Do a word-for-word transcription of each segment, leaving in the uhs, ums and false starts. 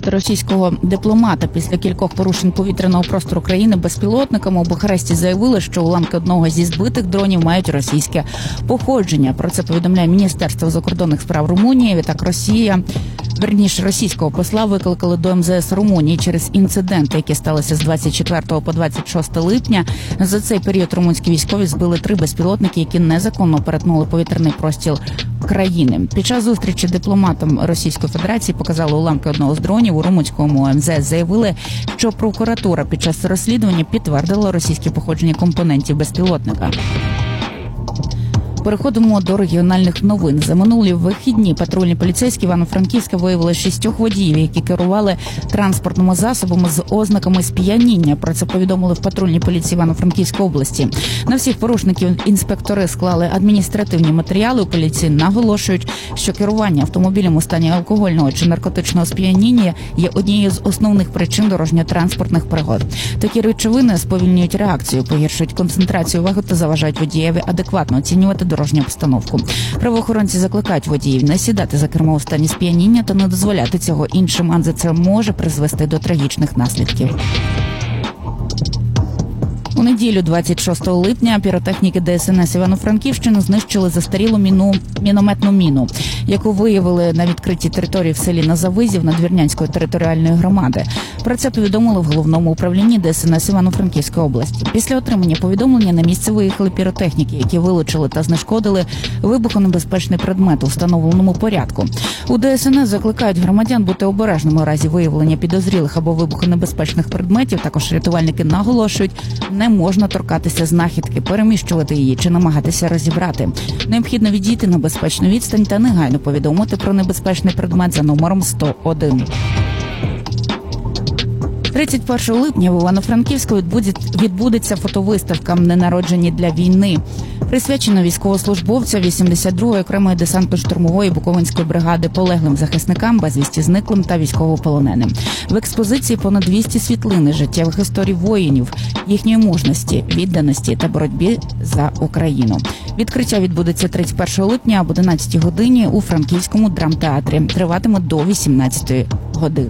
російського дипломата після кількох порушень повітряного простору країни безпілотниками. У Бухаресті заявили, що уламки одного зі збитих дронів мають російське походження. Про це повідомляє Міністерство закордонних справ Румунії. Відтак Росія, верніше російського посла викликали до ем зе ес Румунії через інциденти, які сталися з двадцять четвертого по двадцять шосте липня. За цей період румунські військові збили три безпілотники, які незаконно перетнули повітряний простір країни. Під час зустрічі дипломатам Російської Федерації показали уламки одного з дронів. У румунському ем зе ес заявили, що прокуратура під час розслідування підтвердила російське походження компонентів безпілотника. Переходимо до регіональних новин. За минулі вихідні патрульні поліцейські Івано-Франківська виявили шістьох водіїв, які керували транспортними засобами з ознаками сп'яніння. Про це повідомили в патрульній поліції Івано-Франківської області. На всіх порушників інспектори склали адміністративні матеріали. У поліції наголошують, що керування автомобілем у стані алкогольного чи наркотичного сп'яніння є однією з основних причин дорожньо-транспортних пригод. Такі речовини сповільнюють реакцію, погіршують концентрацію уваги та заважають водієві адекватно оцінювати дорожню обстановку. Правоохоронці закликають водіїв не сідати за кермо у стані сп'яніння та не дозволяти цього іншим, адже це може призвести до трагічних наслідків. У неділю, двадцять шостого липня, піротехніки де ес ен ес Івано-Франківщини знищили застарілу міну, мінометну міну, яку виявили на відкритій території в селі Назавизів Надвірнянської територіальної громади. Про це повідомили в головному управлінні де ес ен ес Івано-Франківської області. Після отримання повідомлення на місце виїхали піротехніки, які вилучили та знешкодили вибухонебезпечний предмет у встановленому порядку. У де ес ен ес закликають громадян бути обережними у разі виявлення підозрілих або вибухонебезпечних предметів. Також рятувальники наголошують, не можна торкатися знахідки, переміщувати її чи намагатися розібрати. Необхідно відійти на безпечну відстань та негайно повідомити про небезпечний предмет за номером сто один. тридцять першого липня в Івано-Франківську відбудеться фотовиставка «Ненароджені для війни», присвячена військовослужбовцям вісімдесят другої окремої десантно-штурмової Буковинської бригади, полеглим захисникам, безвісті зниклим та військовополоненим. В експозиції понад двісті світлин життєвих історій воїнів, їхньої мужності, відданості та боротьбі за Україну. Відкриття відбудеться тридцять першого липня об одинадцятій годині у Франківському драмтеатрі. Триватиме до вісімнадцятої години.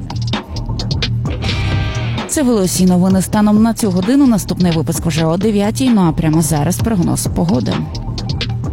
Це були усі новини станом на цю годину. Наступний випуск вже о дев'ятій. Ну а прямо зараз прогноз погоди.